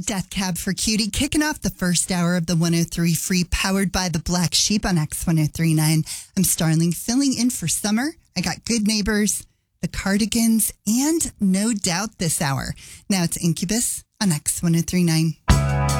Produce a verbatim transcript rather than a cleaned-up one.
Death Cab for Cutie, kicking off the first hour of the one oh three Free, powered by the Black Sheep on X one oh three point nine. I'm Starling, filling in for Summer. I got Good Neighbors, The Cardigans, and No Doubt this hour. Now it's Incubus on X one oh three point nine.